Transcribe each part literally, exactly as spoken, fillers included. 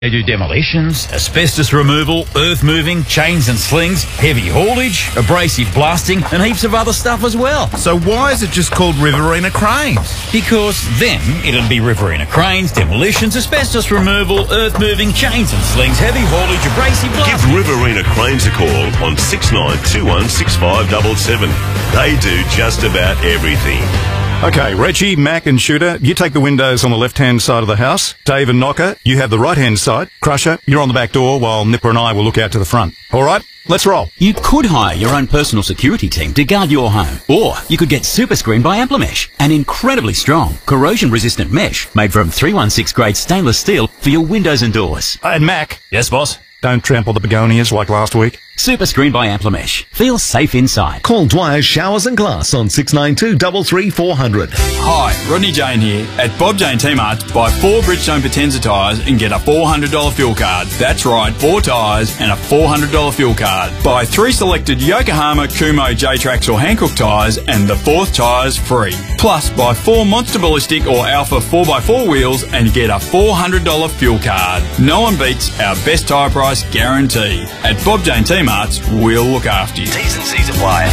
They do demolitions, asbestos removal, earth moving, chains and slings, heavy haulage, abrasive blasting and heaps of other stuff as well. So why is it just called Riverina Cranes? Because then it'd be Riverina Cranes, demolitions, asbestos removal, earth moving, chains and slings, heavy haulage, abrasive blasting. Give Riverina Cranes a call on six nine two one six five seven seven. They do just about everything. Okay, Reggie, Mac and Shooter, you take the windows on the left-hand side of the house. Dave and Knocker, you have the right-hand side. Crusher, you're on the back door, while Nipper and I will look out to the front. All right, let's roll. You could hire your own personal security team to guard your home. Or you could get Super Screen by Amplimesh, an incredibly strong, corrosion-resistant mesh made from three one six grade stainless steel for your windows and doors. Uh, and Mac. Yes, boss? Don't trample the begonias like last week. Super Screen by Amplimesh. Feel safe inside. Call Dwyer's Showers and Glass on six nine two, three three, four hundred. Hi, Rodney Jane here. At Bob Jane T-Mart, buy four Bridgestone Potenza tyres and get a four hundred dollars fuel card. That's right, four tyres and a four hundred dollars fuel card. Buy three selected Yokohama, Kumo, J-Trax or Hankook tyres and the fourth tyre's free. Plus, buy four Monster Ballistic or Alpha four by four wheels and get a four hundred dollars fuel card. No one beats our best tyre price guarantee. At Bob Jane T-Mart, we'll look after you. T's and C's apply.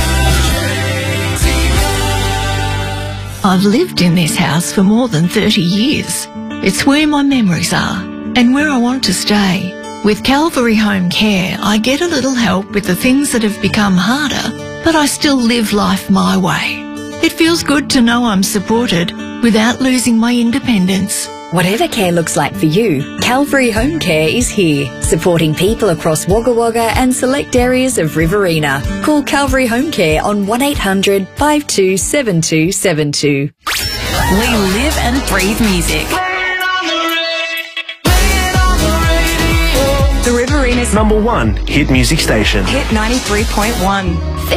I've lived in this house for more than thirty years. It's where my memories are and where I want to stay. With Calvary Home Care, I get a little help with the things that have become harder, but I still live life my way. It feels good to know I'm supported without losing my independence. Whatever care looks like for you, Calvary Home Care is here, supporting people across Wagga Wagga and select areas of Riverina. Call Calvary Home Care on one eight hundred, five two seven two seven two. We live and breathe music. The Riverina's number one hit music station. Hit ninety-three point one.